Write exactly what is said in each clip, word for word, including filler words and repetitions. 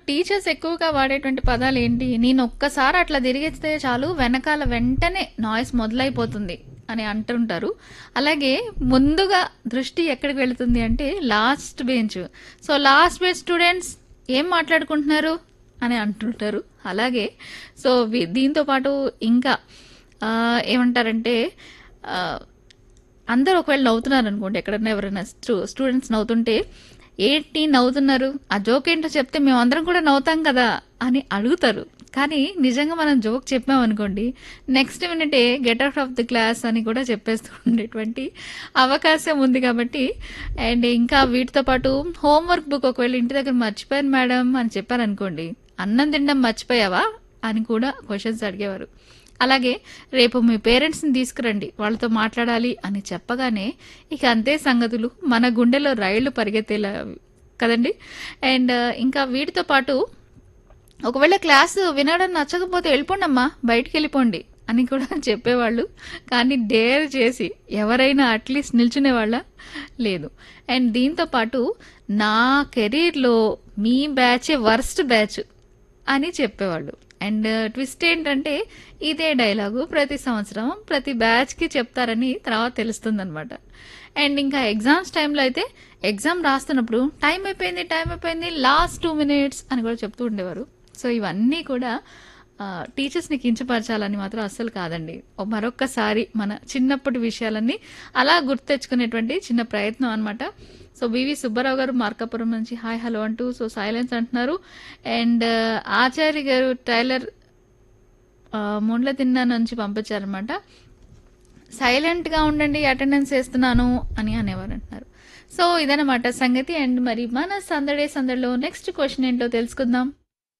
Teachers ఎక్కువగా వాడేటువంటి పదాలు ఏంటి? నేను ఒక్కసారి అట్లా తిరిగిస్తే చాలు వెనకాల వెంటనే నాయిస్ మొదలైపోతుంది అని అంటుంటారు. అలాగే ముందుగా దృష్టి ఎక్కడికి వెళుతుంది అంటే last bench. So last bench students ఏం మాట్లాడుకుంటున్నారు అని అంటుంటారు. అలాగే సో వి- దీంతో పాటు ఇంకా ఆ, ఏమంటారంటే ఆ, అందరూ ఒకవేళ నవ్వుతున్నారు అనుకోండి, ఎక్కడన్నా ఎవరైనా స్టూ స్టూడెంట్స్ నవ్వుతుంటే ఏంటి నవ్వుతున్నారు, ఆ జోక్ ఏంటో చెప్తే మేము అందరం కూడా నవ్వుతాం కదా అని అడుగుతారు. కానీ నిజంగా మనం joke చెప్పామనుకోండి, next మినిటే get out of the class అని కూడా చెప్పేస్తూ ఉండేటువంటి అవకాశం ఉంది కాబట్టి. అండ్ ఇంకా వీటితో పాటు హోంవర్క్ బుక్ ఒకవేళ ఇంటి దగ్గర మర్చిపోయాను మేడం అని చెప్పారనుకోండి, అన్నం తినడం మర్చిపోయావా అని కూడా క్వశ్చన్స్ అడిగేవారు. అలాగే రేపు మీ పేరెంట్స్ని తీసుకురండి వాళ్ళతో మాట్లాడాలి అని చెప్పగానే ఇక అంతే సంగతులు, మన గుండెలో రైళ్లు పరిగెత్తేలా కదండి. అండ్ ఇంకా వీటితో పాటు ఒకవేళ క్లాసు వినడం నచ్చకపోతే వెళ్ళిపోండమ్మా బయటికి వెళ్ళిపోండి అని కూడా చెప్పేవాళ్ళు. కానీ డేర్ చేసి ఎవరైనా అట్లీస్ట్ నిల్చునేవాళ్ళ లేదు. అండ్ దీంతో పాటు నా కెరీర్లో మీ బ్యాచే వర్స్ట్ బ్యాచ్ అని చెప్పేవాళ్ళు. అండ్ ట్విస్ట్ ఏంటంటే ఇదే డైలాగు ప్రతి సంవత్సరం ప్రతి బ్యాచ్కి చెప్తారని తర్వాత తెలుస్తుంది అనమాట. అండ్ ఇంకా ఎగ్జామ్స్ టైంలో అయితే ఎగ్జామ్ రాస్తున్నప్పుడు టైం అయిపోయింది టైం అయిపోయింది లాస్ట్ టూ మినిట్స్ అని కూడా చెప్తూ ఉండేవారు. సో ఇవన్నీ కూడా టీచర్స్ని కించపరచాలని మాత్రం అస్సలు కాదండి. ఓ మరొక్కసారి మన చిన్నప్పటి విషయాలన్నీ అలా గుర్తు తెచ్చుకునేటువంటి చిన్న ప్రయత్నం అనమాట. సో బివి సుబ్బారావు గారు మార్కాపురం నుంచి హాయ్ హలో అంటూ సో సైలెన్స్ అంటున్నారు. అండ్ ఆచార్య గారు టైలర్ ఆ, ముండ్ల తిన్నా నుంచి పంపించారనమాట. సైలెంట్గా ఉండండి అటెండెన్స్ వేస్తున్నాను అని అనేవారు అంటున్నారు. సో ఇదనమాట సంగతి. అండ్ మరి మన సందడే సందడిలో నెక్స్ట్ క్వశ్చన్ ఏంటో తెలుసుకుందాం.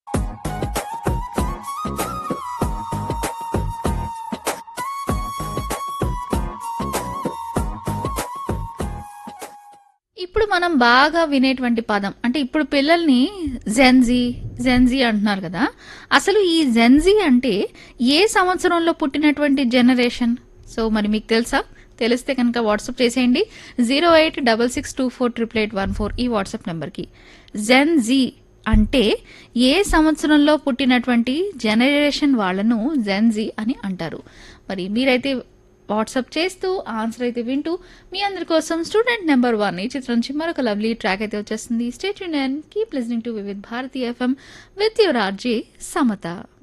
ఇప్పుడు మనం బాగా వినేటువంటి పదం అంటే ఇప్పుడు పిల్లల్ని జెన్జీ జెన్జీ అంటున్నారు కదా. అసలు ఈ జెన్జీ అంటే ఏ సంవత్సరంలో పుట్టినటువంటి జనరేషన్? సో మరి మీకు తెలుసా? తెలిస్తే కనుక వాట్సాప్ చేసేయండి zero eight double six two four triple eight one four ఈ వాట్సాప్ నెంబర్కి. జెన్జీ అంటే ఏ సంవత్సరంలో పుట్టినటువంటి జనరేషన్ వాళ్ళను జెన్జీ అని అంటారు. మరి మీరైతే వాట్సాప్ చేస్తూ ఆన్సర్ అయితే వింటూ మీ అందరి కోసం స్టూడెంట్ నెంబర్ వన్ ఈ చిత్రం నుంచి మరొక లవ్లీ ట్రాక్ అయితే వచ్చేస్తుంది. Stay tuned and keep listening to Vividh Bharati FM with your RJ Samata.